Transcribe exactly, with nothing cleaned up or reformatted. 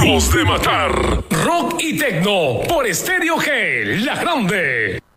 Ritmos de matar. Rock y tecno por Estéreo G, la grande.